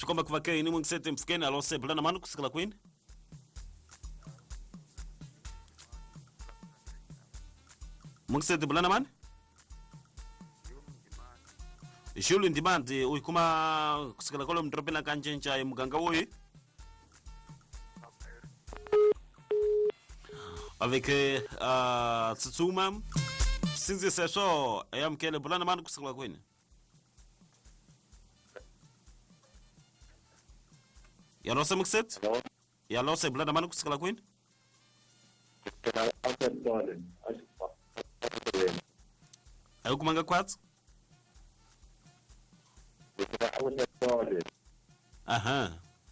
Xikomba ku vakeni mungisete mfukeni alo sebula na manu kusikala kwini. Mungisete bula na manu? Shulu ndimandi uikuma kusikala kolo mtropela kanjencha muganga woyi. Avec Tsutsuma sinzi seso ayamkele bula na manu kusikala kwini. Yalo se mukset? Yalo se bula na manu kusikala kwini? Ayukumanga kwatsi? Aha.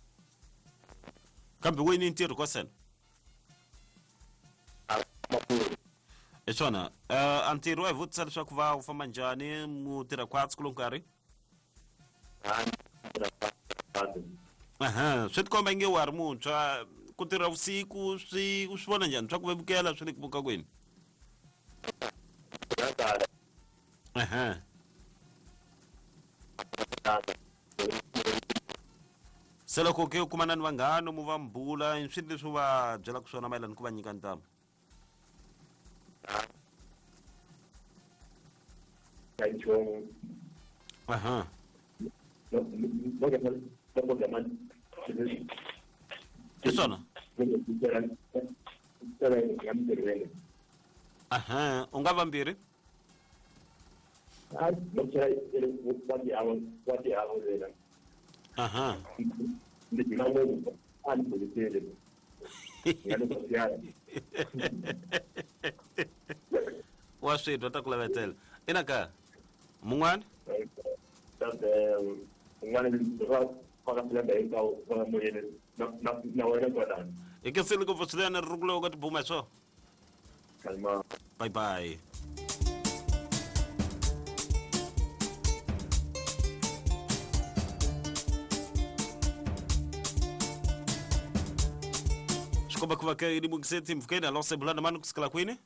Kambe weni ntiro kwa sen? Echona, antiro vutsala swa kuva ufamba njhani mutira kwatsi kulonkari? Aha, swi tikomba nge wari muntshwa ku tirha vusiku swi u swi vona njhani swa ku vevukela swi le ku vuka kwini? Aha. Se loko ke u kuma na ni vanghana mu va mbula i swilo leswi va byelaka swona mayelana ku va nyika ntamu? Aha. Ke swona? Aha, u nga vambirhi? Aha. Wa switwa ta ku lavetela ina ka mun'wana i ke sele ngopfu swinene ri rukulewa ka tibuma hi swo bye bye. Xikomba ku va ke ni mungiseti mfukeni alo se bula na mani kusikala kwini?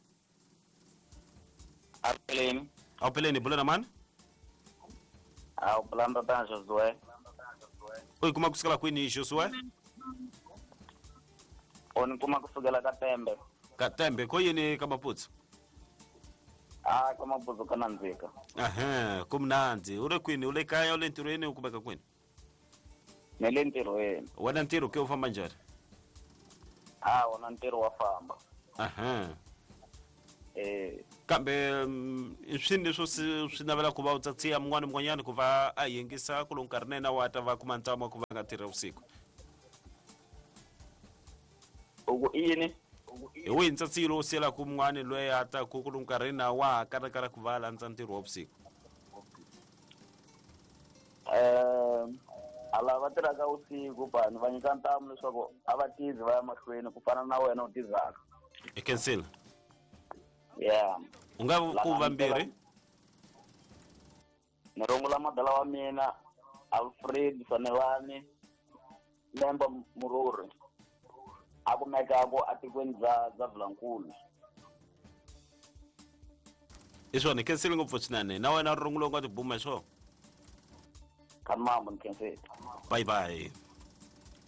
Apeleni. Apeleni bula na mani? Upulanda ta Josué. Oi kuma kusikala kwini Josué? Oni kuma kusukela Katembe. Katembe ko yini ka maputsu? Ka maputsu kana ndzika. Aha, kumnandzi uri kwini ule kaya ule ntirweni u kumeka kwini? Ne le ntirhweni. Wena ntirho ke u famba njhani? Wona ntirho wa famba. Aha. Kambe i swilo leswi swi navela ku va u tsatsiya mun'wana mun'wanyana ku va a yingisa ku lonkarhi nena wa ta va kuma ntsama ku va nga tirha vusiku? Yini? Hi wihi ntsatsiyi lowu siyelaku mun'wana loyi a ta ku lonkarhi na wa ha karakara ku va landza ntirho wa vusiku? Ala va tirhaka vusiku vanhu va nyika ntamu leswaku a va tizi va ya mahlweni ku fana na wena u tizaka. I cancel. Yeah. U nga ku vambirhi? Ni rungula madala wa mina Alfred Sanelani Lemba Mururi a kumekaka atikweni za Vilankulu. I swona i cancel ngopfu swinene na wena ri rungulo nga tibuma hi swona? Kamama ni cancel. Bye bye.